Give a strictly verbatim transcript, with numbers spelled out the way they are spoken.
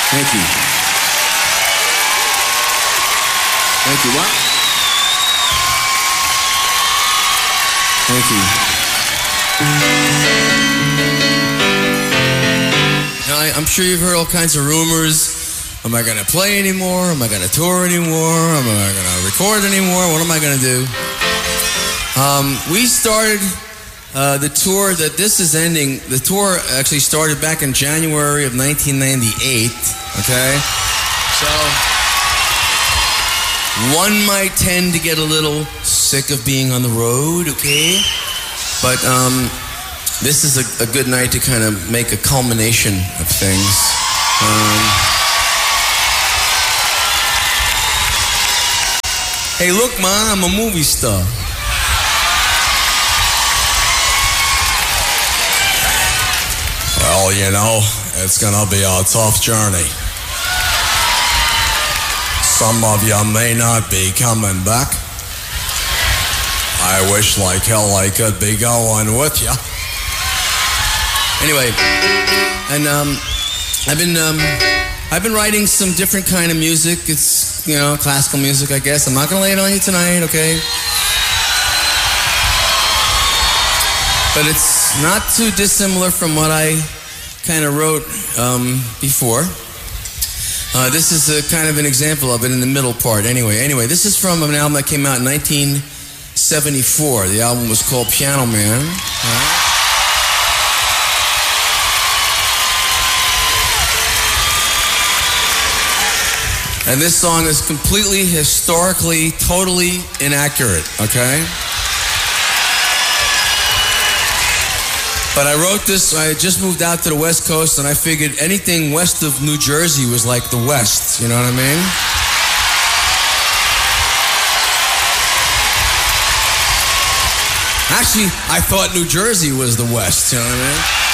Thank you. Thank you. What? Thank you. Now, I, I'm sure you've heard all kinds of rumors. Am I going to play anymore? Am I going to tour anymore? Am I going to record anymore? What am I going to do? Um, we started uh, the tour that this is ending. The tour actually started back in January of nineteen ninety-eight. Okay? So, one might tend to get a little sick of being on the road, okay? But um, this is a, a good night to kind of make a culmination of things. Um, Hey, look, ma, I'm a movie star. Well, you know, it's gonna be a tough journey. Some of you may not be coming back. I wish like hell I could be going with you. Anyway, and um, I've been um, I've been writing some different kind of music. It's you know, classical music, I guess. I'm not going to lay it on you tonight, okay? But it's not too dissimilar from what I kind of wrote um, before. Uh, this is a kind of an example of it in the middle part. Anyway, anyway, this is from an album that came out in nineteen seventy-four. The album was called Piano Man. Uh, And this song is completely, historically, totally inaccurate, okay? But I wrote this, I had just moved out to the West Coast, and I figured anything west of New Jersey was like the West, you know what I mean? Actually, I thought New Jersey was the West, you know what I mean?